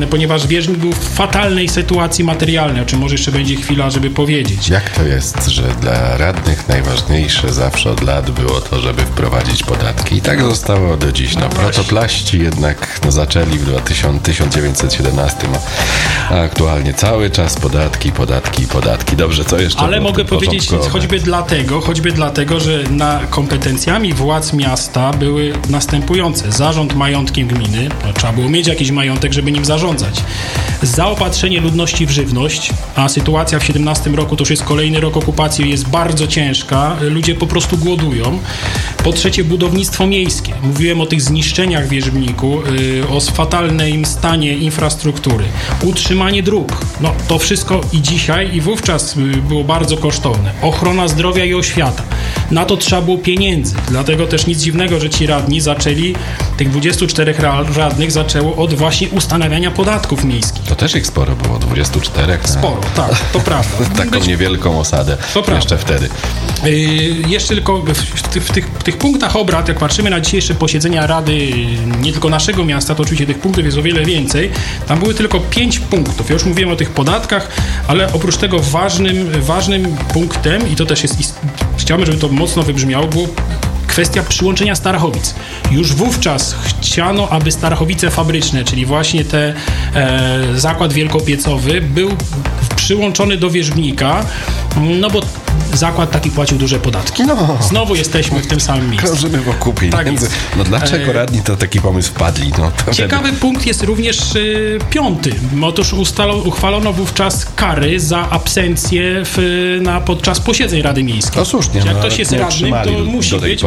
fatalne, ponieważ wierzchnik był w fatalnej sytuacji materialnej, o czym może jeszcze będzie chwila, żeby powiedzieć. Jak to jest, że dla radnych najważniejsze zawsze od lat było to, żeby wprowadzić podatki? I tak zostało do dziś. Protoplaści jednak zaczęli w 1917, a aktualnie cały czas podatki. Dobrze, co jeszcze? Ale mogę powiedzieć choćby dlatego, że na kompetencjami władz miasta były następujące. Zarząd majątkiem gminy, trzeba było mieć jakiś majątek, żeby nim zarządzać. Zaopatrzenie ludności w żywność, a sytuacja w 17 roku, to już jest kolejny rok okupacji, jest bardzo ciężka, ludzie po prostu głodują. Po trzecie, budownictwo miejskie. Mówiłem o tych zniszczeniach w Wierzbniku, o fatalnym stanie infrastruktury. Utrzymanie dróg. To wszystko i dzisiaj, i wówczas było bardzo kosztowne. Ochrona zdrowia i oświata. Na to trzeba było pieniędzy. Dlatego też nic dziwnego, że ci radni zaczęli, tych 24 radnych zaczęło od właśnie ustanawiania podatków miejskich. To też ich sporo było, 24. Sporo, tak, to prawda. Taką niewielką osadę jeszcze wtedy. Jeszcze tylko w tych punktach obrad, jak patrzymy na dzisiejsze posiedzenia Rady, nie tylko naszego miasta, to oczywiście tych punktów jest o wiele więcej. Tam były tylko 5 punktów. Ja już mówiłem o tych podatkach, ale oprócz tego ważnym punktem, i to też jest, chciałbym, żeby to mocno wybrzmiało, było kwestia przyłączenia Starachowic. Już wówczas chciano, aby Starachowice fabryczne, czyli właśnie zakład wielkopiecowy, był przyłączony do Wierzbnika, bo zakład taki płacił duże podatki. Znowu jesteśmy w tym samym miejscu. Krążymy wokół pieniędzy. Dlaczego radni to taki pomysł wpadli? Ciekawy punkt jest również 5. Otóż uchwalono wówczas kary za absencję podczas posiedzeń Rady Miejskiej. Słusznie. Jak ktoś jest radnym, to musi być,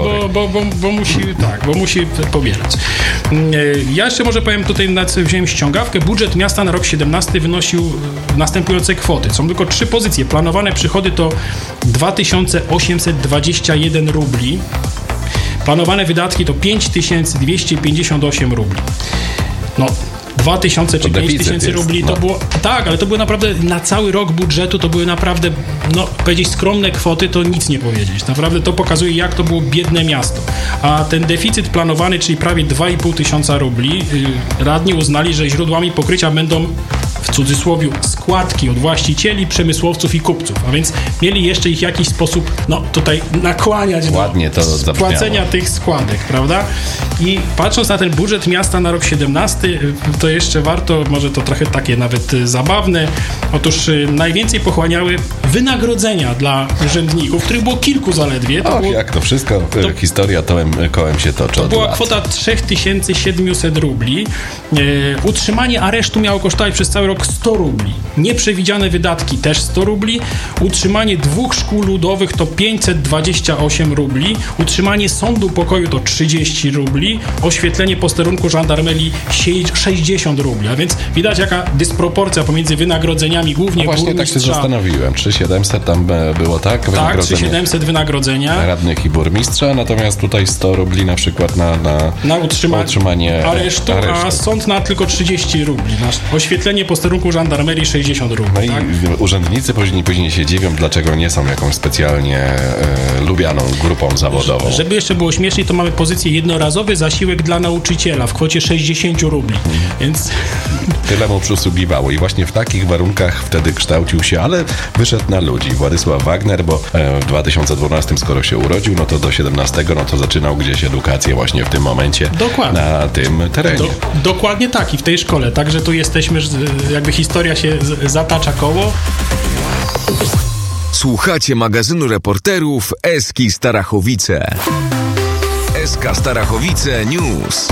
bo musi pobierać. Ja jeszcze może powiem tutaj, wziąłem ściągawkę. Budżet miasta na rok 17 wynosił następujące kwoty. Są tylko 3 pozycje. Planowane przychody to 2821 rubli. Planowane wydatki to 5258 rubli. 2000 czy 5000 rubli to było... Tak, ale to były naprawdę na cały rok budżetu, to były naprawdę, powiedzieć skromne kwoty, to nic nie powiedzieć. Naprawdę to pokazuje, jak to było biedne miasto. A ten deficyt planowany, czyli prawie 2500 rubli, radni uznali, że źródłami pokrycia będą, w cudzysłowie, składki od właścicieli, przemysłowców i kupców. A więc mieli jeszcze ich w jakiś sposób, tutaj nakłaniać ładnie do płacenia tych składek, prawda? I patrząc na ten budżet miasta na rok 17, to jeszcze warto, może to trochę takie nawet zabawne. Otóż najwięcej pochłaniały wynagrodzenia dla urzędników, których było kilku zaledwie. Jak to wszystko, historia kołem się toczy. To była kwota 3700 rubli. Utrzymanie aresztu miało kosztować przez cały rok 100 rubli. Nieprzewidziane wydatki też 100 rubli. Utrzymanie 2 szkół ludowych to 528 rubli. Utrzymanie sądu pokoju to 30 rubli. Oświetlenie posterunku żandarmerii 60 rubli. A więc widać, jaka dysproporcja pomiędzy wynagrodzeniami, głównie właśnie tak się zastanowiłem. 3700 tam było, tak? Tak, 3700 wynagrodzenia. Radnych i burmistrza, natomiast tutaj 100 rubli na przykład na utrzymanie aresztu, a sąd na tylko 30 rubli. Na oświetlenie posterunku żandarmerii 60 rubli. Tak? I urzędnicy później się dziwią, dlaczego nie są jakąś specjalnie lubianą grupą zawodową. Żeby jeszcze było śmieszniej, to mamy pozycję jednorazowy zasiłek dla nauczyciela w kwocie 60 rubli. Więc... Tyle mu przysługiwało i właśnie w takich warunkach wtedy kształcił się, ale wyszedł na ludzi. Władysław Wagner, bo w 2012, skoro się urodził, to do 17, to zaczynał gdzieś edukację właśnie w tym momencie. Dokładnie. Na tym terenie. Dokładnie tak i w tej szkole. Także tu jesteśmy, jakby historia się zatacza koło. Słuchacie magazynu reporterów Eski Starachowice. SK Starachowice News.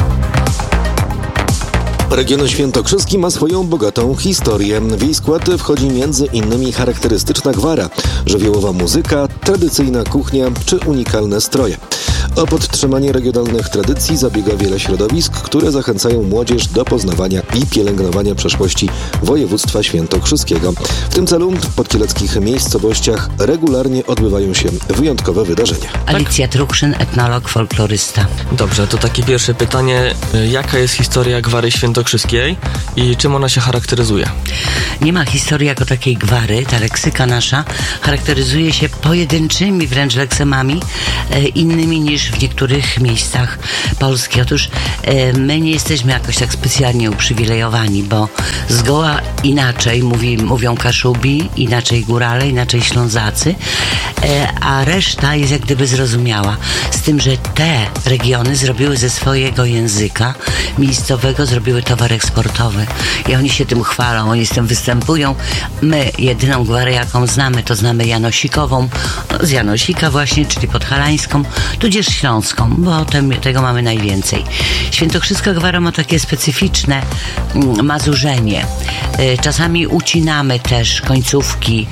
Region świętokrzyski ma swoją bogatą historię. W jej skład wchodzi m.in. charakterystyczna gwara, żywiołowa muzyka, tradycyjna kuchnia czy unikalne stroje. O podtrzymanie regionalnych tradycji zabiega wiele środowisk, które zachęcają młodzież do poznawania i pielęgnowania przeszłości województwa świętokrzyskiego. W tym celu w podkieleckich miejscowościach regularnie odbywają się wyjątkowe wydarzenia. Alicja Trukszyn, etnolog, folklorysta. Dobrze, to takie pierwsze pytanie. Jaka jest historia gwary świętokrzyskiej świętokrzyskiej i czym ona się charakteryzuje? Nie ma historii jako takiej gwary. Ta leksyka nasza charakteryzuje się pojedynczymi wręcz leksemami, innymi niż w niektórych miejscach Polski. Otóż my nie jesteśmy jakoś tak specjalnie uprzywilejowani, bo zgoła inaczej mówią Kaszubi, inaczej Górale, inaczej Ślązacy, a reszta jest jak gdyby zrozumiała. Z tym, że te regiony zrobiły ze swojego języka miejscowego, zrobiły towar eksportowy i oni się tym chwalą, oni z tym występują. My jedyną gwarę, jaką znamy, to znamy janosikową, z Janosika właśnie, czyli podhalańską, tudzież śląską, bo tego mamy najwięcej. Świętokrzyska gwara ma takie specyficzne mazurzenie. Czasami ucinamy też końcówki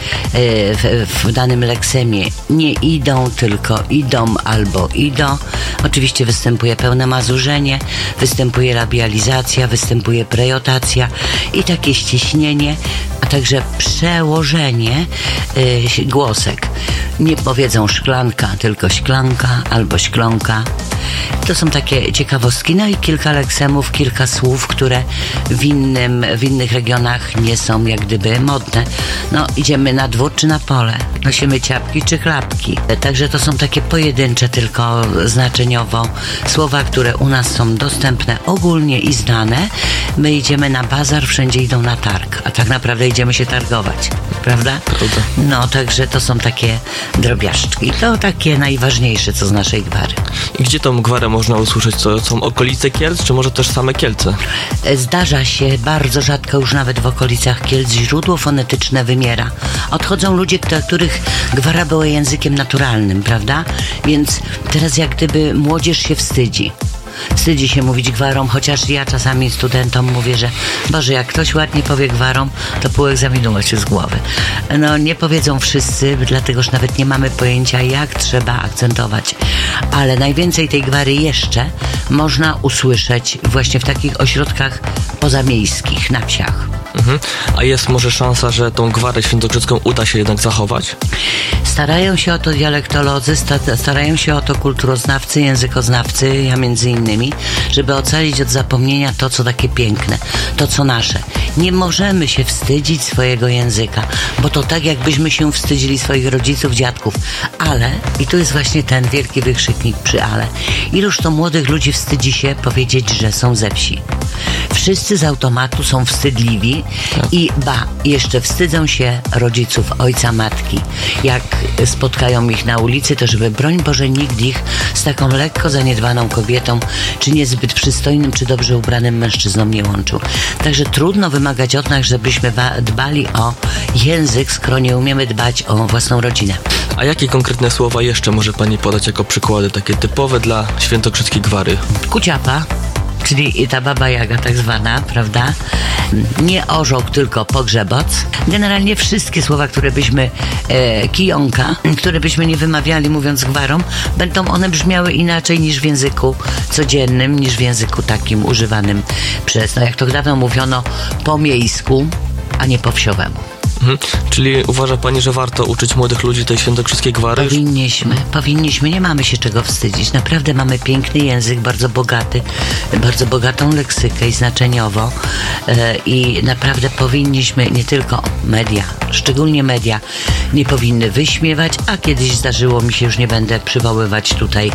w danym leksemie. Nie idą, tylko idą albo idą. Oczywiście występuje pełne mazurzenie, występuje labializacja, występuje prejotacja i takie ściśnienie, a także przełożenie głosek. Nie powiedzą szklanka, tylko śklanka albo śklonka. To są takie ciekawostki. No i kilka leksemów, kilka słów, które w innych regionach nie są jak gdyby modne. No, idziemy na dwór czy na pole. Nosimy ciapki czy klapki. Także to są takie pojedyncze tylko znaczeniowo słowa, które u nas są dostępne ogólnie i znane. My idziemy na bazar, wszędzie idą na targ, a tak naprawdę idziemy się targować. Prawda? Prawda. No, także to są takie drobiażdżki. To takie najważniejsze, co z naszej gwary. I gdzie tą gwarę można usłyszeć? Co są okolice Kielc, czy może też same Kielce? Zdarza się, bardzo rzadko już nawet w okolicach Kielc, źródło fonetyczne wymiera. Odchodzą ludzie, dla których gwara była językiem naturalnym, prawda? Więc teraz jak gdyby młodzież się wstydzi. Wstydzi się mówić gwarą, chociaż ja czasami studentom mówię, że Boże, jak ktoś ładnie powie gwarą, to pół egzaminu macie z głowy. No nie powiedzą wszyscy, dlatego że nawet nie mamy pojęcia, jak trzeba akcentować. Ale najwięcej tej gwary jeszcze można usłyszeć właśnie w takich ośrodkach pozamiejskich, na wsiach. A jest może szansa, że tą gwarę świętokrzyską uda się jednak zachować? Starają się o to dialektolodzy, starają się o to kulturoznawcy, językoznawcy, ja między innymi, żeby ocalić od zapomnienia to, co takie piękne, to, co nasze. Nie możemy się wstydzić swojego języka, bo to tak, jakbyśmy się wstydzili swoich rodziców, dziadków. Ale, i tu jest właśnie ten wielki wykrzyknik przy ale, iluż to młodych ludzi wstydzi się powiedzieć, że są ze wsi. Wszyscy z automatu są wstydliwi i jeszcze wstydzą się rodziców, ojca, matki. Jak spotkają ich na ulicy, to żeby broń Boże nikt ich z taką lekko zaniedbaną kobietą, czy niezbyt przystojnym, czy dobrze ubranym mężczyzną nie łączył. Także trudno wymagać od nas, żebyśmy dbali o język, skoro nie umiemy dbać o własną rodzinę. A jakie konkretne słowa jeszcze może Pani podać jako przykłady, takie typowe dla świętokrzyskiej gwary? Kuciapa, czyli ta baba Jaga tak zwana, prawda? Nie orzeł, tylko pogrzeboc. Generalnie wszystkie słowa, które byśmy kijonka, które byśmy nie wymawiali mówiąc gwarą, będą one brzmiały inaczej niż w języku codziennym, niż w języku takim używanym przez, jak to dawno mówiono, po miejsku, a nie po wsiowemu. Czyli uważa Pani, że warto uczyć młodych ludzi tej świętokrzyskiej gwary? Powinniśmy, nie mamy się czego wstydzić. Naprawdę mamy piękny język, bardzo bogaty, bardzo bogatą leksykę i znaczeniowo i naprawdę powinniśmy, nie tylko media, szczególnie media, nie powinny wyśmiewać, a kiedyś zdarzyło mi się, już nie będę przywoływać tutaj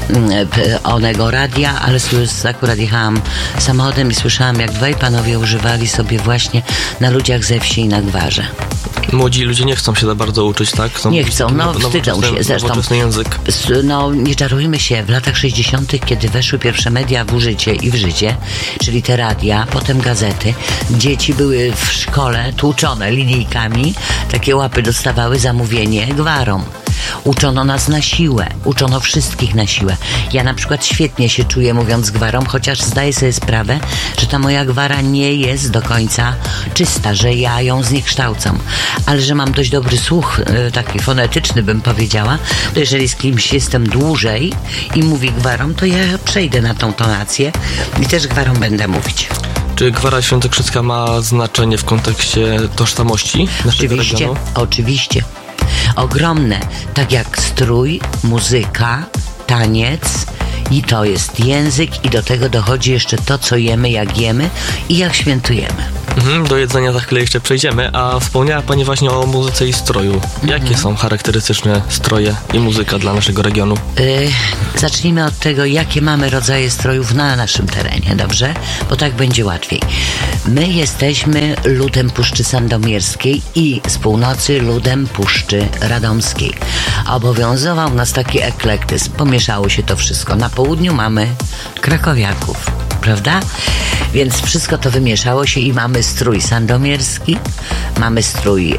onego radia, ale akurat jechałam samochodem i słyszałam, jak dwaj panowie używali sobie właśnie na ludziach ze wsi i na gwarze. Młodzi ludzie nie chcą się za bardzo uczyć, tak? Nie chcą, wstydzą się. Zresztą, język. Nie czarujmy się, w latach 60., kiedy weszły pierwsze media w użycie i w życie, czyli te radia, potem gazety, dzieci były w szkole tłuczone linijkami, takie łapy dostawały za mówienie gwarą. Uczono nas na siłę, uczono wszystkich na siłę. Ja na przykład świetnie się czuję mówiąc gwarą, chociaż zdaję sobie sprawę, że ta moja gwara nie jest do końca czysta, że ja ją zniekształcam. Ale że mam dość dobry słuch, taki fonetyczny bym powiedziała, to jeżeli z kimś jestem dłużej i mówi gwarą, to ja przejdę na tą tonację i też gwarą będę mówić. Czy gwara świętokrzyska ma znaczenie w kontekście tożsamości naszego regionu? Oczywiście. Ogromne, tak jak strój, muzyka, taniec I to jest język i do tego dochodzi jeszcze to, co jemy, jak jemy i jak świętujemy. Do jedzenia za chwilę jeszcze przejdziemy, a wspomniała Pani właśnie o muzyce i stroju. Jakie są charakterystyczne stroje i muzyka dla naszego regionu? Zacznijmy od tego, jakie mamy rodzaje strojów na naszym terenie, dobrze? Bo tak będzie łatwiej. My jesteśmy ludem Puszczy Sandomierskiej i z północy ludem Puszczy Radomskiej. Obowiązywał nas taki eklektyzm. Pomieszało się to wszystko. Na południu mamy krakowiaków, prawda? Więc wszystko to wymieszało się i mamy strój sandomierski, mamy strój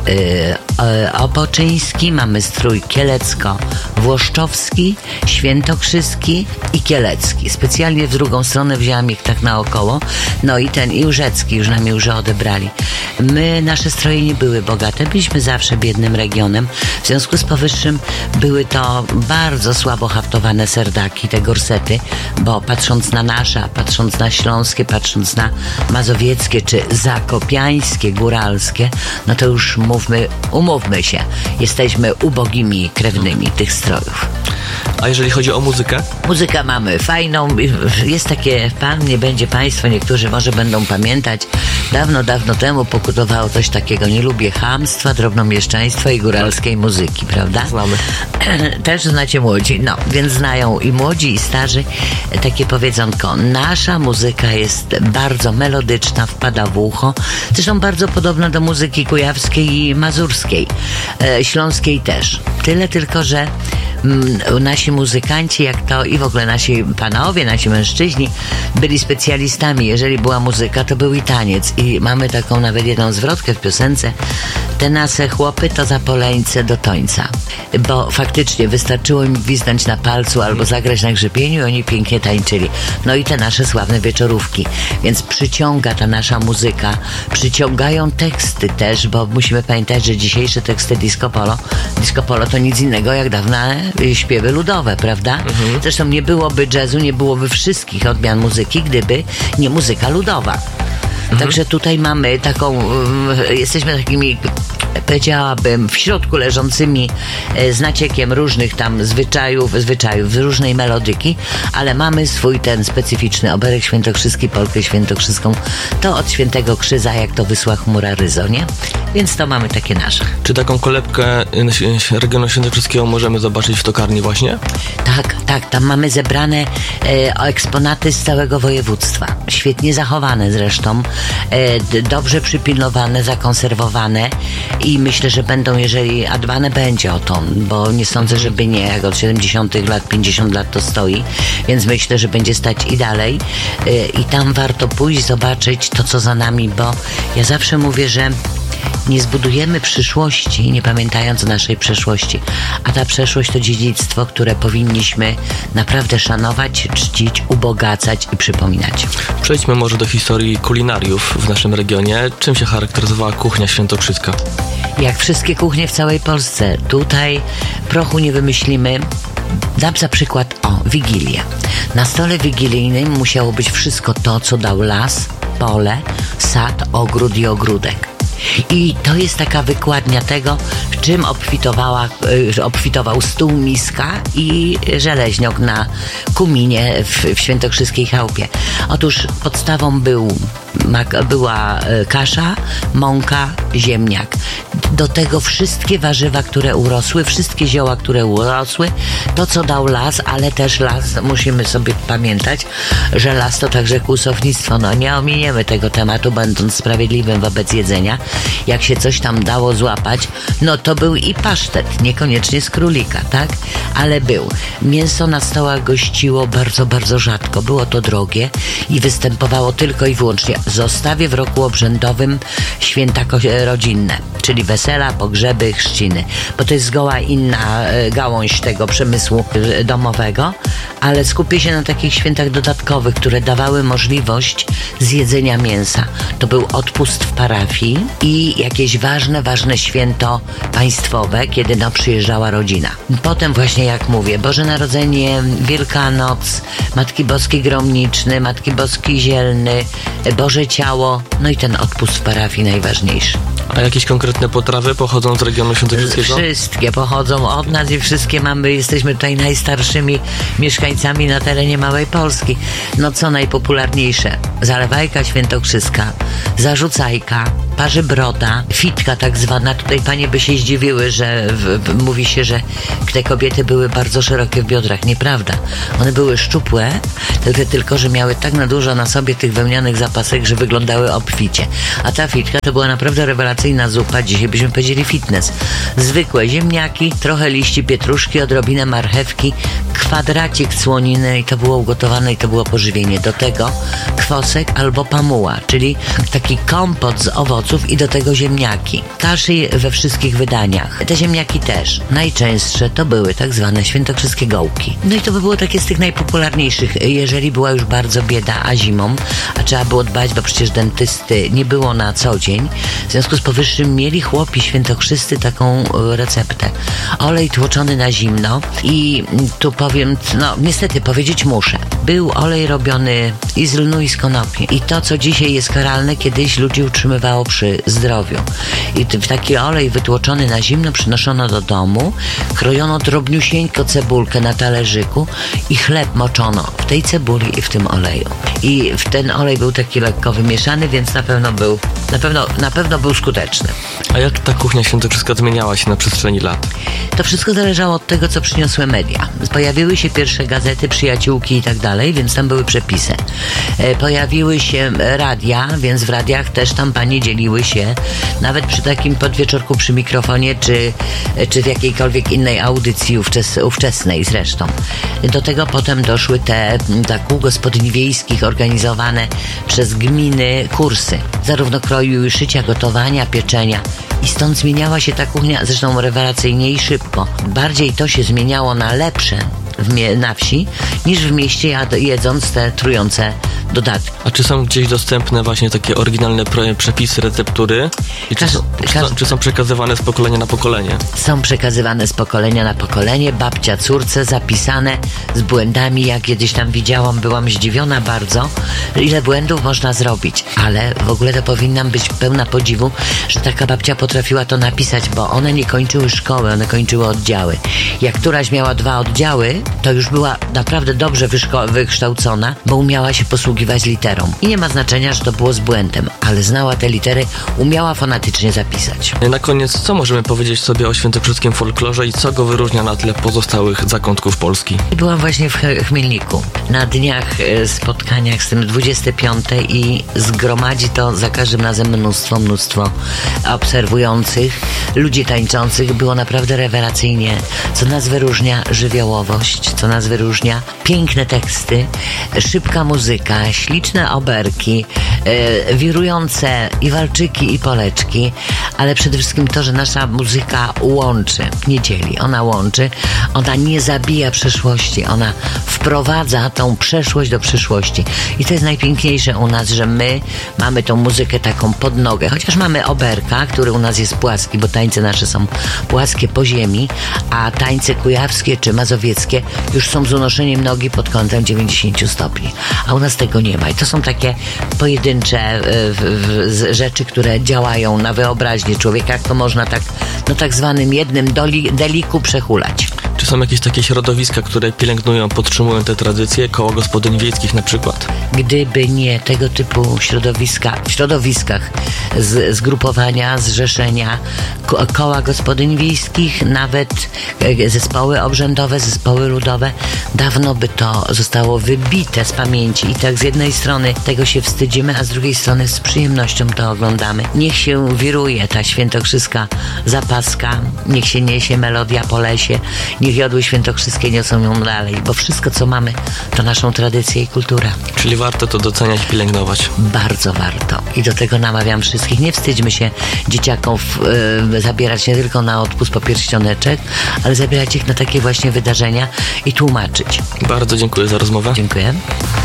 opoczyński, mamy strój kielecko-włoszczowski, świętokrzyski i kielecki. Specjalnie w drugą stronę wzięłam ich tak naokoło. No i ten i łżecki już nam już odebrali. Nasze stroje nie były bogate, byliśmy zawsze biednym regionem. W związku z powyższym były to bardzo słabo haftowane serdaki, te gorsety, bo patrząc na nasze, patrząc na śląskie, patrząc na mazowieckie czy zakopiańskie, góralskie, no to już umówmy się, jesteśmy ubogimi krewnymi tych strojów. A jeżeli chodzi o muzykę? Muzykę mamy fajną. Jest takie pan, nie będzie państwo, niektórzy może będą pamiętać, dawno temu pokutowało coś takiego. Nie lubię chamstwa, drobnomieszczaństwa i góralskiej muzyki, prawda? Znamy. Też znacie młodzi, no, więc znają i młodzi, i starzy takie powiedzonko. Nasza muzyka jest bardzo melodyczna, wpada w ucho. Zresztą bardzo podobna do muzyki kujawskiej i mazurskiej. Śląskiej też. Tyle tylko, że nasi muzykanci, jak to i w ogóle nasi panowie, nasi mężczyźni byli specjalistami. Jeżeli była muzyka, to był i taniec. I mamy taką nawet jedną zwrotkę w piosence. Te nasze chłopy to zapoleńce do tońca. Bo faktycznie wystarczyło im gwizdnąć na palcu albo zagrać na grzebieniu i oni pięknie tańczyli. No i te nasze sławne wieczorówki. Więc przyciąga ta nasza muzyka. Przyciągają teksty też, bo musimy pamiętać, że dzisiejsze teksty disco polo to nic innego jak dawne śpiewy ludowe, prawda? Zresztą nie byłoby jazzu, nie byłoby wszystkich odmian muzyki, gdyby nie muzyka ludowa. Także tutaj mamy taką, jesteśmy takimi, powiedziałabym, w środku leżącymi z naciekiem różnych tam zwyczajów, różnej melodyki, ale mamy swój ten specyficzny oberek świętokrzyski, polkę świętokrzyską, to od Świętego Krzyza, jak to wysła chmura ryzo, nie? Więc to mamy takie nasze. Czy taką kolebkę regionu świętokrzyskiego możemy zobaczyć w tokarni właśnie? Tak, tam mamy zebrane eksponaty z całego województwa. Świetnie zachowane zresztą, dobrze przypilnowane, zakonserwowane i myślę, że będą, jeżeli, a dbane będzie o to, bo nie sądzę, żeby nie, jak od 70 lat, 50 lat to stoi, więc myślę, że będzie stać i dalej i tam warto pójść, zobaczyć to, co za nami, bo ja zawsze mówię, że nie zbudujemy przyszłości, nie pamiętając o naszej przeszłości. A ta przeszłość to dziedzictwo, które powinniśmy naprawdę szanować, czcić, ubogacać i przypominać. Przejdźmy może do historii kulinariów w naszym regionie. Czym się charakteryzowała kuchnia świętokrzyska? Jak wszystkie kuchnie w całej Polsce. Tutaj prochu nie wymyślimy. Dam za przykład, Wigilię. Na stole wigilijnym musiało być wszystko to, co dał las, pole, sad, ogród i ogródek. I to jest taka wykładnia tego, czym obfitował stół, miska i żeleźniok na kuminie w świętokrzyskiej chałupie. Otóż podstawą była kasza, mąka, ziemniak. Do tego wszystkie warzywa, które urosły, wszystkie zioła, które urosły, to co dał las, ale też las, musimy sobie pamiętać, że las to także kłusownictwo. No nie ominiemy tego tematu, będąc sprawiedliwym wobec jedzenia. Jak się coś tam dało złapać, no to był i pasztet, niekoniecznie z królika, tak? Ale był. Mięso na stołach gościło bardzo, bardzo rzadko. Było to drogie i występowało tylko i wyłącznie w zestawie w roku obrzędowym święta rodzinne, czyli wesela, pogrzeby, chrzciny, bo to jest zgoła inna gałąź tego przemysłu domowego, ale skupię się na takich świętach dodatkowych, które dawały możliwość zjedzenia mięsa. To był odpust w parafii i jakieś ważne święto państwowe, kiedy przyjeżdżała rodzina. Potem właśnie, jak mówię, Boże Narodzenie, Wielkanoc, Matki Boskiej Gromniczny, Matki Boskiej Zielny, Boże Ciało, no i ten odpust w parafii najważniejszy. A jakieś konkretne potrawy potrawy pochodzą z regionu świętokrzyskiego? Wszystkie pochodzą od nas i wszystkie jesteśmy tutaj najstarszymi mieszkańcami na terenie Małej Polski. No co najpopularniejsze? Zalewajka świętokrzyska, zarzucajka, parzybroda, fitka tak zwana. Tutaj panie by się zdziwiły, że mówi się, że te kobiety były bardzo szerokie w biodrach. Nieprawda. One były szczupłe, tylko że miały tak na dużo na sobie tych wełnianych zapasek, że wyglądały obficie. A ta fitka to była naprawdę rewelacyjna zupa. Dzisiaj byśmy powiedzieli fitness. Zwykłe ziemniaki, trochę liści pietruszki, odrobinę marchewki, kwadracik słoniny i to było ugotowane i to było pożywienie. Do tego kwosek albo pamuła, czyli taki kompot z owoców i do tego ziemniaki. Kaszy we wszystkich wydaniach. Te ziemniaki też. Najczęstsze to były tak zwane świętokrzyskie gołki. No i to by było takie z tych najpopularniejszych, jeżeli była już bardzo bieda, a zimą, a trzeba było dbać, bo przecież dentysty nie było na co dzień. W związku z powyższym mieli chłopi świętokrzyscy taką receptę. Olej tłoczony na zimno i tu powiem, no niestety powiedzieć muszę. Był olej robiony i z lnu i z konopi. I to, co dzisiaj jest karalne, kiedyś ludzi utrzymywało przy zdrowiu. I taki olej wytłoczony na zimno przynoszono do domu, krojono drobniusieńko cebulkę na talerzyku i chleb moczono w tej cebuli i w tym oleju. I ten olej był taki lekko wymieszany, więc na pewno był skuteczny. A jak ta kuchnia świętokrzyska zmieniała się na przestrzeni lat? To wszystko zależało od tego, co przyniosły media. Pojawiły się pierwsze gazety, przyjaciółki i tak dalej, więc tam były przepisy. Pojawiły się radia, więc w radiach też tam panie dzieliły się, nawet przy takim podwieczorku przy mikrofonie, czy w jakiejkolwiek innej audycji ówczesnej zresztą. Do tego potem doszły te kół gospodyń wiejskich organizowane przez gminy kursy, zarówno kroju i szycia, gotowania, pieczenia. I stąd zmieniała się ta kuchnia, zresztą rewelacyjnie i szybko. Bardziej to się zmieniało na lepsze na wsi, niż w mieście, jedząc te trujące dodatki. A czy są gdzieś dostępne właśnie takie oryginalne przepisy, receptury? I czy są przekazywane z pokolenia na pokolenie? Są przekazywane z pokolenia na pokolenie, babcia córce, zapisane z błędami. Jak kiedyś tam widziałam, byłam zdziwiona bardzo, ile błędów można zrobić. Ale w ogóle to powinnam być pełna podziwu, że taka babcia potrafiła to napisać, bo one nie kończyły szkoły, one kończyły oddziały. Jak któraś miała 2 oddziały, to już była naprawdę dobrze wykształcona, bo umiała się posługiwać literą. I nie ma znaczenia, że to było z błędem, ale znała te litery, umiała fonetycznie zapisać. Na koniec, co możemy powiedzieć sobie o świętokrzyskim folklorze i co go wyróżnia na tle pozostałych zakątków Polski? Byłam właśnie w Chmielniku na dniach spotkaniach z tym 25 i zgromadzi to za każdym razem mnóstwo obserwujących, ludzi tańczących. Było naprawdę rewelacyjnie. Co nas wyróżnia? Żywiołowość. Co nas wyróżnia? Piękne teksty, szybka muzyka, śliczne oberki, wirujące i walczyki, i poleczki, ale przede wszystkim to, że nasza muzyka łączy, nie dzieli. Ona łączy, ona nie zabija przeszłości, ona wprowadza tą przeszłość do przyszłości. I to jest najpiękniejsze u nas, że my mamy tą muzykę taką pod nogę. Chociaż mamy oberka, który u nas jest płaski, bo tańce nasze są płaskie po ziemi, a tańce kujawskie czy mazowieckie już są z unoszeniem nogi pod kątem 90 stopni. A u nas tego nie ma. I to są takie pojedyncze rzeczy, które działają na wyobraźnię człowieka, jak to można tak zwanym jednym deliku przehulać. Czy są jakieś takie środowiska, które pielęgnują, podtrzymują te tradycje, koło gospodyń wiejskich na przykład? Gdyby nie tego typu w środowiskach zgrupowania, zrzeszenia, koła gospodyń wiejskich, nawet zespoły obrzędowe, zespoły ludowe, dawno by to zostało wybite z pamięci i tak z jednej strony tego się wstydzimy, a z drugiej strony z przyjemnością to oglądamy. Niech się wiruje ta świętokrzyska zapaska, niech się niesie melodia po lesie, niech jodły świętokrzyskie niosą ją dalej, bo wszystko, co mamy, to naszą tradycję i kulturę. Czyli warto to doceniać i pielęgnować. Bardzo warto. I do tego namawiam wszystkich. Nie wstydźmy się dzieciaków zabierać nie tylko na odpust po pierścioneczek, ale zabierać ich na takie właśnie wydarzenia i tłumaczyć. Bardzo dziękuję za rozmowę. Dziękuję.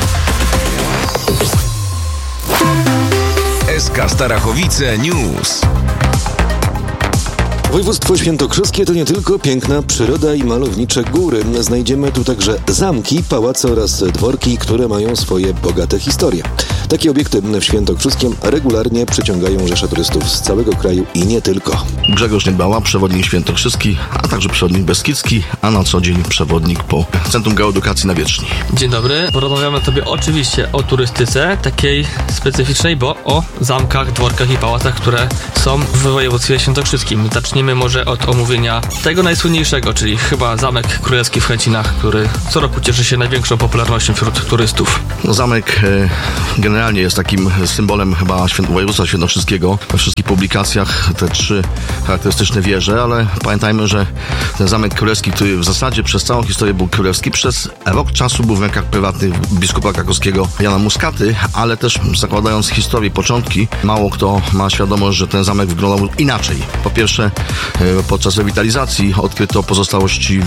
SK Starachowice News. Województwo świętokrzyskie to nie tylko piękna przyroda i malownicze góry. Znajdziemy tu także zamki, pałace oraz dworki, które mają swoje bogate historie. Takie obiekty w Świętokrzyskiem regularnie przyciągają rzesze turystów z całego kraju i nie tylko. Grzegorz Niedbała, przewodnik świętokrzyski, a także przewodnik beskidzki, a na co dzień przewodnik po Centrum Geoedukacji na Wieczni. Dzień dobry. Porozmawiamy sobie oczywiście o turystyce, takiej specyficznej, bo o zamkach, dworkach i pałacach, które są w województwie świętokrzyskim. Zaczniemy może od omówienia tego najsłynniejszego, czyli chyba Zamek Królewski w Chęcinach, który co roku cieszy się największą popularnością wśród turystów. No, zamek generalnie jest takim symbolem chyba województwa świętokrzyskiego. We wszystkich publikacjach te 3 charakterystyczne wieże, ale pamiętajmy, że ten Zamek Królewski, który w zasadzie przez całą historię był królewski, przez rok czasu był w rękach prywatnych biskupa krakowskiego Jana Muskaty, ale też zakładając historię, początki, mało kto ma świadomość, że ten zamek wyglądał inaczej. Po pierwsze, podczas rewitalizacji odkryto pozostałości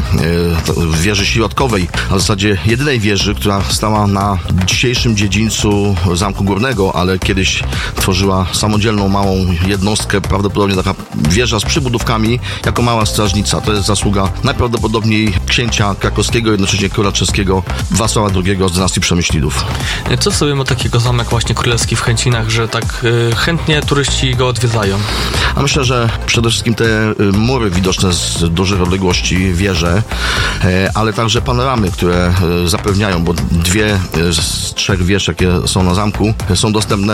wieży środkowej, a w zasadzie jedynej wieży, która stała na dzisiejszym dziedzińcu Zamku Górnego, ale kiedyś tworzyła samodzielną małą jednostkę, prawdopodobnie taka wieża z przybudówkami, jako mała strażnica. To jest zasługa najprawdopodobniej księcia krakowskiego, jednocześnie króla czeskiego Wacława II z dynastii Przemyślidów. Co sobie ma takiego zamek właśnie królewski w Chęcinach, że tak chętnie turyści go odwiedzają? A myślę, że przede wszystkim te mury widoczne z dużych odległości, wieże, ale także panoramy, które zapewniają, bo 2 z 3 wież, jakie są na zamku, są dostępne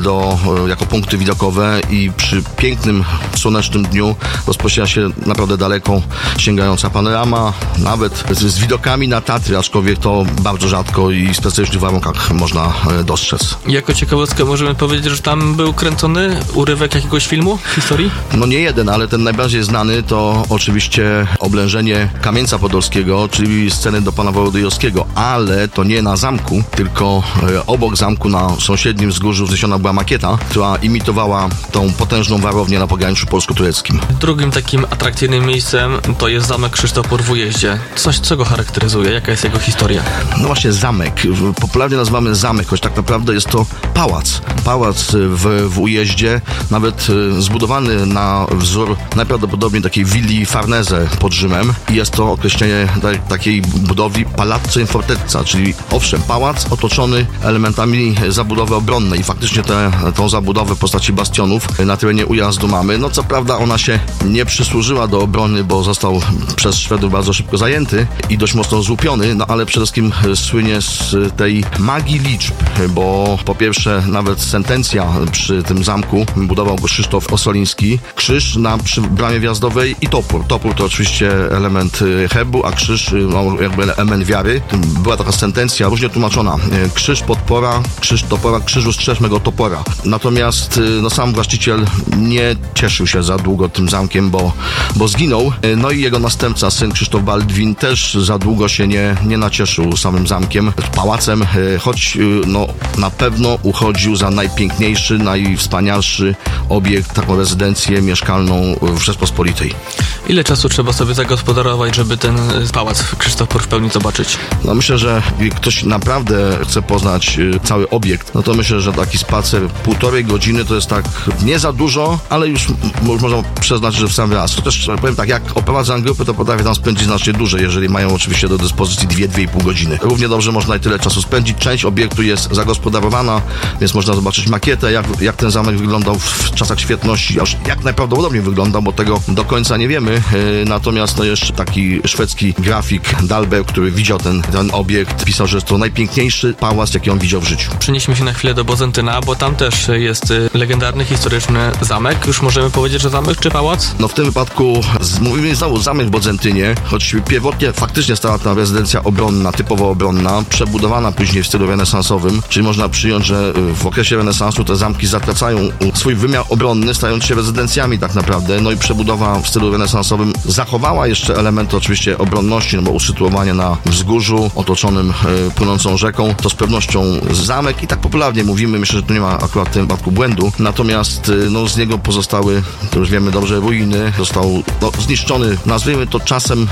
jako punkty widokowe i przy pięknym, słonecznym dniu rozpoczyna się naprawdę daleko sięgająca panorama, nawet z widokami na Tatry, aczkolwiek to bardzo rzadko i w specyficznych warunkach można dostrzec. Jako ciekawostkę możemy powiedzieć, że tam był kręcony urywek jakiegoś filmu w historii? No nie jeden, ale ten najbardziej znany to oczywiście oblężenie Kamieńca Podolskiego, czyli sceny do pana Wołodyjowskiego, ale to nie na zamku, tylko obok zamku na sąsiednim wzgórzu wzniesiona była makieta, która imitowała tą potężną warownię na pograniczu polsko-tureckim. Drugim takim atrakcyjnym miejscem to jest Zamek Krzysztof w Ujeździe. Co go charakteryzuje? Jaka jest jego historia? No właśnie zamek. Popularnie nazywamy zamek, choć tak naprawdę jest to pałac. Pałac w Ujeździe, nawet zbudowany na wzór najprawdopodobniej takiej willi Farnese pod Rzymem. I jest to określenie takiej budowli Palazzo in Fortezza, czyli owszem, pałac otoczony elementami zabudowy obronnej. I faktycznie tą zabudowę w postaci bastionów na terenie Ujazdu mamy. No co prawda ona się nie przysłużyła do obrony, bo został przez Szwedów bardzo szybko zajęty i dość mocno złupiony, no ale przede wszystkim słynie z tej magii liczb, bo po pierwsze nawet sentencja przy tym zamku budował go Krzysztof Ossoliński. Krzyż przy bramie wjazdowej i topór. Topór to oczywiście element herbu, a krzyż jakby element wiary. Była taka sentencja różnie tłumaczona. Krzyż podpora, krzyż topora, krzyżu strzeżmego topora. Natomiast sam właściciel nie cieszył się za długo tym zamkiem, bo zginął. No i jego następca, syn Krzysztof Baldwin, też za długo się nie nacieszył samym zamkiem, pałacem, choć na pewno uchodził za najpiękniejszy, najwspanialszy obiekt, taką rezydencję mieszkalną w Rzeczpospolitej. Ile czasu trzeba sobie zagospodarować, żeby ten pałac Krzysztof w pełni zobaczyć? No myślę, że jak ktoś naprawdę chce poznać cały obiekt, no to myślę, że taki spacer 1,5 godziny to jest tak nie za dużo, ale już można przeznaczyć, że w sam raz. Chociaż powiem tak, jak oprowadzam grupy, to potrafię tam spędzić znacznie dłużej, jeżeli mają oczywiście do dyspozycji 2-2,5 godziny. Równie dobrze można i tyle czasu spędzić. Część obiektu jest zagospodarowana, więc można zobaczyć makietę, jak ten zamek wyglądał w czasach świetności, aż jak najprawdopodobniej wyglądał, bo tego do końca nie wiemy. Natomiast jeszcze taki szwedzki grafik Dahlberg, który widział ten obiekt, pisał, że jest to najpiękniejszy pałac, jaki on widział w życiu. Przenieśmy się na chwilę do Bozentyna, bo tam też jest legendarny, historyczny zamek. Już możemy powiedzieć, że zamek czy pałac? No w tym wypadku mówimy znowu zamek w Bozentynie, choć pierwotnie faktycznie stała tam rezydencja obronna, typowo obronna, przebudowana później w stylu renesansowym, czyli można przyjąć, że w okresie renesansu te zamki zatracają swój wymiar obronny, stając się rezydencjami tak naprawdę, no i przebudowa w stylu renesansowym zachowała jeszcze elementy oczywiście obronności, no bo usytuowanie na wzgórzu otoczonym płynącą rzeką, to z pewnością zamek i tak popularnie mówimy, myślę, że tu nie ma akurat w tym wypadku błędu, natomiast z niego pozostały, to już wiemy dobrze, ruiny, został zniszczony, nazwijmy to czasem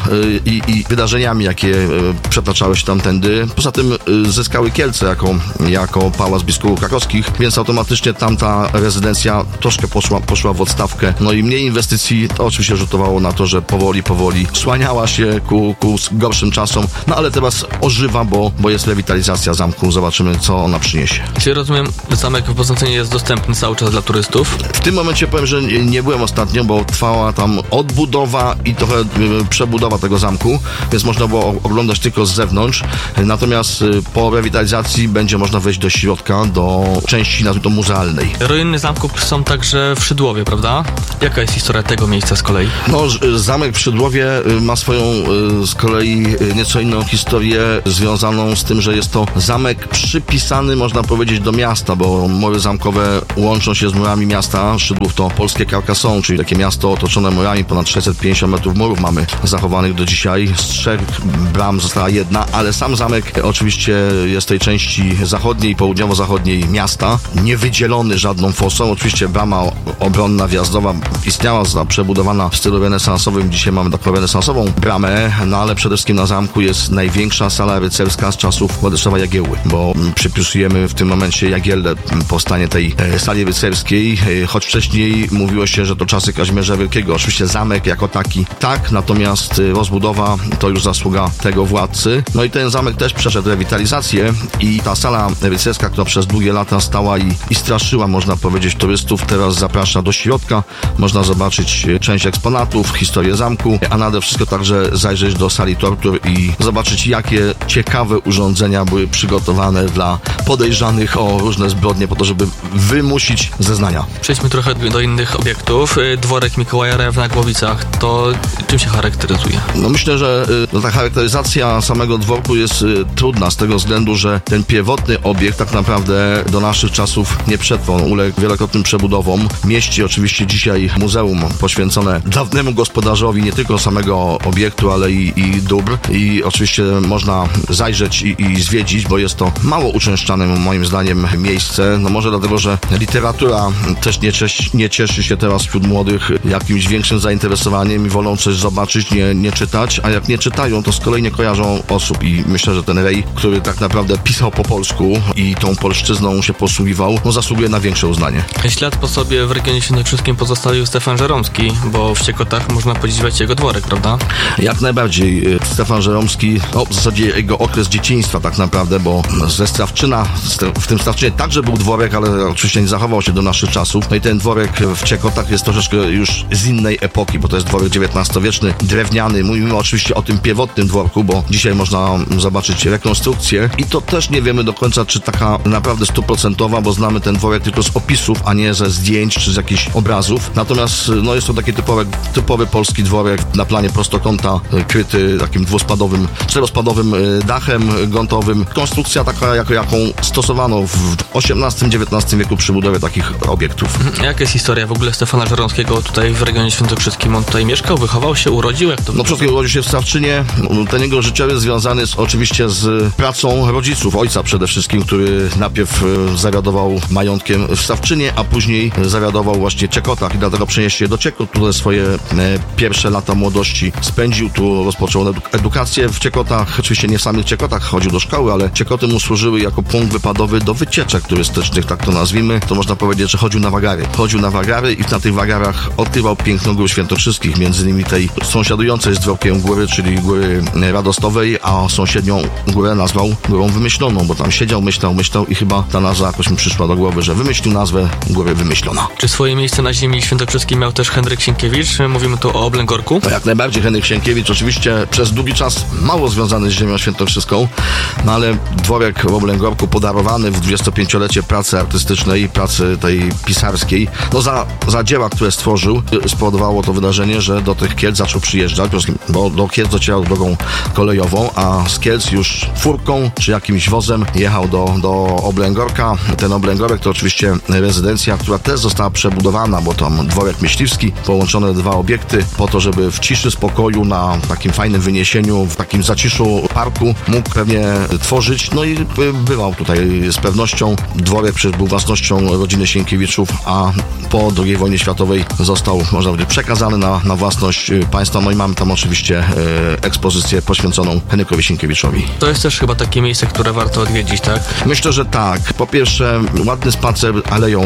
i wydarzeniami, jakie przetaczały się tamtędy. Poza tym zyskały Kielce jako pałac biskupów krakowskich, więc automatycznie tamta rezydencja troszkę poszła w odstawkę. No i mniej inwestycji to oczywiście rzutowało na to, że powoli słaniała się ku gorszym czasom, no ale teraz ożywa, bo jest rewitalizacja zamku. Zobaczymy, co ona przyniesie. Czyli rozumiem, zamek w Poznaniu jest dostępny cały czas dla turystów? W tym momencie powiem, że nie byłem ostatnio, bo trwała tam odbudowa i trochę przebudowa tego zamku, więc można było oglądać tylko z zewnątrz. Natomiast po rewitalizacji będzie można wejść do środka, do części, nazwijmy to, muzealnej. Ruiny zamku są także w Szydłowie, prawda? Jaka jest historia tego miejsca z kolei? No, zamek w Szydłowie ma swoją z kolei nieco inną historię związaną z tym, że jest to zamek przypisany, można powiedzieć, do miasta, bo mury zamkowe łączą się z murami miasta. Szydłów to polskie Carcassonne, czyli takie miasto otoczone murami, ponad 650 metrów murów mamy zachowanych do dzisiaj. Z 3 bram została jedna, ale sam zamek oczywiście jest w tej części zachodniej, południowo-zachodniej miasta, niewydzielony żadną fosą. Oczywiście brama obronna wjazdowa istniała, przebudowana w stylu renesansowym. Dzisiaj mamy taką renesansową bramę, no ale przede wszystkim na zamku jest największa sala rycerska z czasów Władysława Jagiełły, bo przypisujemy w tym momencie Jagiellę powstanie tej sali rycerskiej, choć wcześniej mówiło się, że to czasy Kazimierza Wielkiego. Oczywiście zamek jako taki tak, natomiast rozbudowa to już zasługa tego władcy. No i ten zamek też przeszedł rewitalizację i ta sala rycerska, która przez długie lata stała i straszyła, można powiedzieć, turystów, teraz zaprasza do środka. Można zobaczyć część eksponatów, historię zamku, a nade wszystko także zajrzeć do sali tortur i zobaczyć, jakie ciekawe urządzenia były przygotowane dla podejrzanych o różne zbrodnie po to, żeby wymusić zeznania. Przejdźmy trochę do innych obiektów. Dworek Mikołaja Rew na Głowicach, to czym się charakteryzuje? No myślę, że ta charakteryzacja samego dworku jest trudna z tego względu, że ten pierwotny obiekt tak naprawdę do naszych czasów nie przetrwał. Uległ wielokrotnym przebudowom. Mieści oczywiście dzisiaj muzeum poświęcone dawnemu gospodarzowi nie tylko samego obiektu, ale i dóbr. I oczywiście można zajrzeć i zwiedzić, bo jest to mało uczęszczane moim zdaniem miejsce. No może dlatego, że literatura też nie cieszy się teraz wśród młodych jakimś większym zainteresowaniem i wolą coś zobaczyć, nie czytać, a jak nie czytają, to z kolei nie kojarzą osób i myślę, że ten Rej, który tak naprawdę pisał po polsku i tą polszczyzną się posługiwał, no zasługuje na większe uznanie. Ślad po sobie w regionie świętokrzyskim pozostawił Stefan Żeromski, bo w Ciekotach można podziwiać jego dworek, prawda? Jak najbardziej. Stefan Żeromski, w zasadzie jego okres dzieciństwa tak naprawdę, bo ze Strawczyna, w tym Strawczynie także był dworek, ale oczywiście nie zachował się do naszych czasów. No i ten dworek w Ciekotach jest troszeczkę już z innej epoki, bo to jest dworek XIX-wieczny, drewniany. Mówimy oczywiście o tym pierwotnym dworku, bo dzisiaj można zobaczyć rekonstrukcję i to też nie wiemy do końca, czy taka naprawdę 100%, bo znamy ten dworek tylko z opisów, a nie ze zdjęć czy z jakichś obrazów. Natomiast no jest to taki typowy polski dworek na planie prostokąta, kryty takim czterospadowym dachem grątowym. Konstrukcja taka, jaką stosowano w XVIII-XIX wieku przy budowie takich obiektów. Jaka jest historia w ogóle Stefana Żeromskiego tutaj w regionie świętokrzyskim? On tutaj mieszkał, wychował się, urodził? Jak to no przede urodził się w Strawczynie. Ten jego życiorys związany jest oczywiście z pracą rodziców, ojca przede wszystkim, który najpierw zawiadował majątkiem w Strawczynie, a później zawiadował właśnie w Ciekotach i dlatego przenieśli się do Ciekot, które swoje pierwsze lata młodości spędził. Tu rozpoczął edukację w Ciekotach. Oczywiście nie w samych Ciekotach chodził do szkoły, ale Ciekoty mu służyły jako punkt wypadowy do wycieczek turystycznych, tak to nazwijmy. To można powiedzieć, że chodził na wagary. Chodził na wagary i na tych wagarach odkrywał piękno gór świętokrzyskich, między innymi tej sąsiadującej z dworkiem góry, czyli góry Radostowej, a sąsiednią górę nazwał Górą Wymyśloną, bo tam siedział, myślał i chyba ta nazwa jakoś mi przyszła do głowy, że wymyślił nazwę Góry Wymyślona. Czy swoje miejsce na ziemi świętokrzyskiej miał też Henryk Sienkiewicz? Mówimy tu o Oblęgorku. No jak najbardziej Henryk Sienkiewicz, oczywiście przez długi czas mało związany z ziemią świętokrzyską, no ale dworek w Oblęgorku podarowany w 25-lecie pracy artystycznej, pracy tej pisarskiej, no za dzieła, które stworzył, spowodowało to wydarzenie, że do tych Kielc zaczął przyjeżdżać, bo do Kielc docierał drogą kolejową, a z Kielc już furką czy jakimś wozem jechał do Oblęgorka. Ten Oblęgorek to oczywiście rezydencja, która też została przebudowana, bo tam dworek myśliwski, połączone dwa obiekty po to, żeby w ciszy, spokoju, na takim fajnym wyniesieniu, w takim zaciszu parku mógł pewnie tworzyć. No i bywał tutaj z pewnością. Dworek przecież był własnością rodziny Sienkiewiczów, a po II wojnie światowej został, można powiedzieć, przekazany na własność państwa. No i mamy tam oczywiście ekspozycję poświęconą Henrykowi Sienkiewiczowi. To jest też chyba takie miejsce, które warto odwiedzić, tak? Myślę, że tak. Po pierwsze, ładny spacer Aleją Lipową,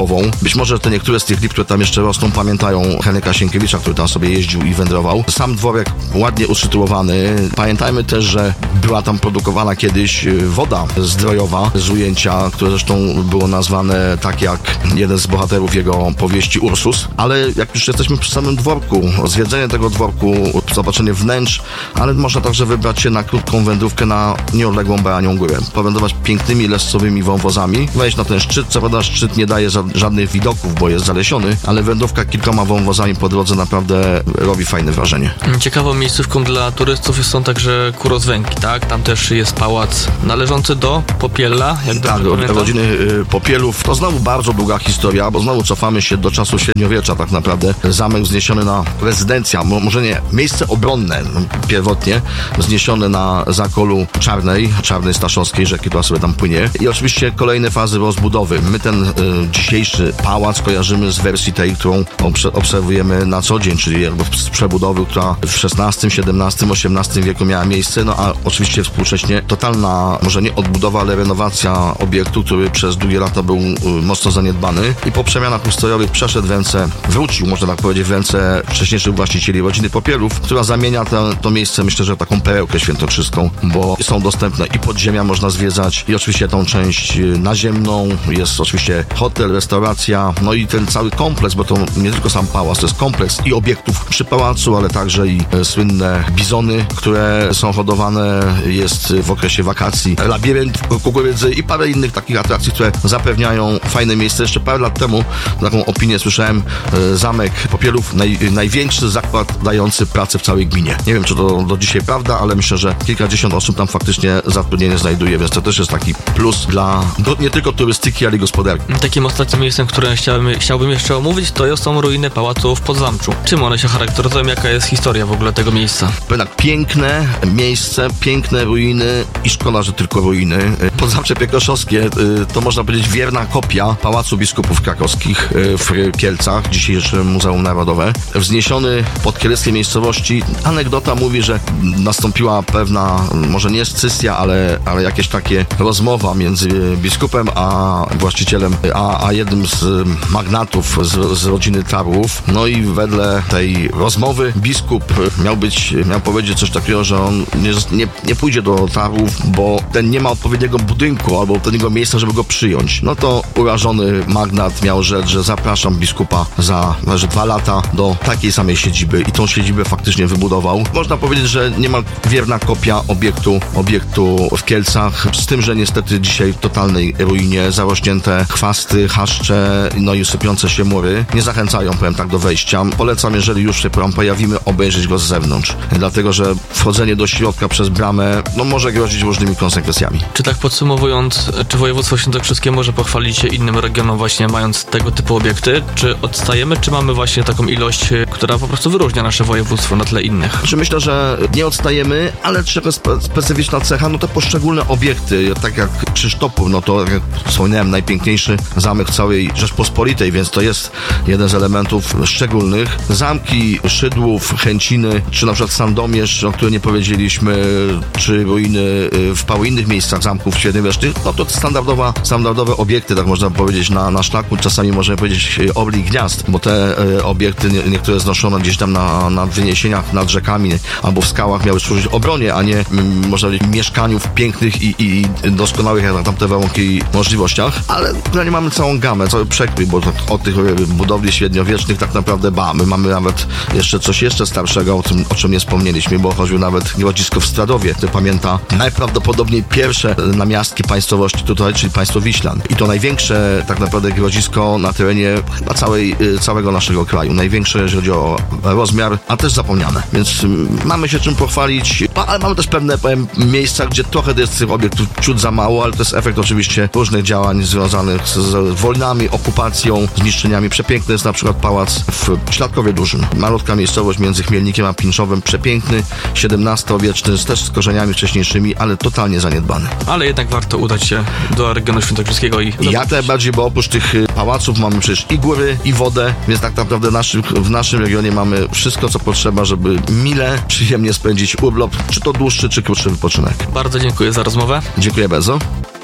głową. Być może te niektóre z tych lip, które tam jeszcze rosną, pamiętają Henryka Sienkiewicza, który tam sobie jeździł i wędrował. Sam dworek ładnie usytuowany. Pamiętajmy też, że była tam produkowana kiedyś woda zdrojowa z ujęcia, które zresztą było nazwane tak jak jeden z bohaterów jego powieści Ursus. Ale jak już jesteśmy przy samym dworku, zwiedzenie tego dworku, zobaczenie wnętrz, ale można także wybrać się na krótką wędrówkę na nieodległą Baranią Górę. Powędrować pięknymi lescowymi wąwozami, wejść na ten szczyt. Co prawda szczyt nie daje żadnych widoków, bo jest zalesiony, ale wędrówka kilkoma wąwozami po drodze naprawdę robi fajne wrażenie. Ciekawą miejscówką dla turystów są także Kurozwęgi, tak? Tam też jest pałac należący do Popiela, jak tak, rodziny Popielów. To znowu bardzo długa historia, bo znowu cofamy się do czasu średniowiecza tak naprawdę. Zamek wzniesiony na rezydencja, może nie, miejsce obronne pierwotnie, wzniesione na zakolu Czarnej Staszowskiej rzeki, która sobie tam płynie. I oczywiście kolejne fazy rozbudowy. My ten dzisiejszy pałac kojarzymy z wersji tej, którą obserwujemy na co dzień, czyli jakby z przebudowy, która w XVI, XVII, XVIII wieku miała miejsce, no a oczywiście współcześnie totalna, może nie odbudowa, ale renowacja obiektu, który przez długie lata był mocno zaniedbany i po przemianach ustrojowych przeszedł w ręce, wrócił, można tak powiedzieć, w ręce wcześniejszych właścicieli rodziny Popielów, która zamienia to miejsce, myślę, że taką perełkę świętokrzyską, bo są dostępne i podziemia można zwiedzać i oczywiście tą część naziemną, jest oczywiście hotel, restauracja, no i ten cały kompleks, bo to nie tylko sam pałac, to jest kompleks i obiektów przy pałacu, ale także i słynne bizony, które są hodowane, jest w okresie wakacji, labirynt kukurydzy i parę innych takich atrakcji, które zapewniają fajne miejsce. Jeszcze parę lat temu taką opinię słyszałem, zamek Popielów, największy zakład dający pracę w całej gminie. Nie wiem, czy to do dzisiaj prawda, ale myślę, że kilkadziesiąt osób tam faktycznie zatrudnienie znajduje, więc to też jest taki plus dla nie tylko turystyki, ale i gospodarki. Takim ostatnim miejscem, które chciałbym jeszcze omówić, to są ruiny pałacu w Podzamczu. Czym one się charakteryzują? Jaka jest historia w ogóle tego miejsca? Tak, piękne miejsce, piękne ruiny i szkoda, że tylko ruiny. Podzamcze Piekoszowskie to można powiedzieć wierna kopia Pałacu Biskupów Krakowskich w Kielcach, dzisiejsze Muzeum Narodowe. Wzniesiony pod kieleckiej miejscowości. Anegdota mówi, że nastąpiła pewna, może nie scysja, ale jakieś takie rozmowa między biskupem a właścicielem, a jednym z magnatów z rodziny Tarłów. No i wedle tej rozmowy biskup miał powiedzieć coś takiego, że on nie pójdzie do Tarłów, bo ten nie ma odpowiedniego budynku albo odpowiedniego miejsca, żeby go przyjąć. No to urażony magnat miał rzec, że zapraszam biskupa za 2 lata do takiej samej siedziby i tą siedzibę faktycznie wybudował. Można powiedzieć, że niemal wierna kopia obiektu w Kielcach, z tym, że niestety dzisiaj w totalnej ruinie, zarośnięte chwasty, chaszcze, no i sypiące się mury nie zachęcają, powiem tak, do wejścia. Polecam, jeżeli już się pojawimy, obejrzeć go z zewnątrz, dlatego, że wchodzenie do środka przez bramę, no może grozić różnymi konsekwencjami. Czy tak podsumowując, czy województwo świętokrzyskie może pochwalić się innym regionom właśnie mając tego typu obiekty? Czy odstajemy, czy mamy właśnie taką ilość, która po prostu wyróżnia nasze województwo na tle innych? Myślę, że nie odstajemy, ale trzeba specyficzna cecha, no to poszczególne obiekty, tak jak Krzysztopów, no to jak wspomniałem, najpiękniejszy zamek w całej Rzeczpospolitej, więc to jest jeden z elementów szczególnych. Zamki Szydłów, Chęciny, czy na przykład Sandomierz, o którym nie powiedzieliśmy, czy ruiny w paru innych miejscach zamków średniowiecznych, no to standardowe obiekty, tak można powiedzieć, na szlaku, czasami możemy powiedzieć orli gniazd, bo te obiekty, niektóre znoszone gdzieś tam na wyniesieniach nad rzekami albo w skałach miały służyć obronie, a nie można powiedzieć mieszkaniu w pięknych i doskonałych jak na tamte warunki możliwościach, ale tutaj mamy całą gamę, cały przekrój, bo o tych budowli średniowiecznych tak naprawdę my mamy nawet coś jeszcze starszego, o czym nie wspomnieliśmy, bo choćby nawet grodzisko w Stradowie, które pamięta najprawdopodobniej pierwsze namiastki państwowości tutaj, czyli państwo Wiślan. I to największe tak naprawdę grodzisko na terenie chyba całego naszego kraju. Największe, jeżeli chodzi o rozmiar, a też zapomniane. Więc mamy się czym pochwalić, ale mamy też pewne miejsca, gdzie trochę jest tych obiektów ciut za mało, ale to jest efekt oczywiście różnych działań związanych z wojnami, okupacją, zniszczeniami. Przepiękny jest na przykład pałac w Śladkowie Dużym. Malutka miejscowość między Chmielnikiem a Pinczowem. Przepiękny, XVII-wieczny, też z korzeniami wcześniejszymi, ale totalnie zaniedbany. Ale jednak warto udać się do regionu świętokrzyskiego i jak najbardziej, bo oprócz tych pałaców mamy przecież i góry, i wodę, więc tak naprawdę w naszym regionie mamy wszystko, co potrzeba, żeby mile, przyjemnie spędzić urlop, czy to dłuższy, czy krótszy wypoczynek. Bardzo dziękuję za rozmowę. Dziękuję bardzo.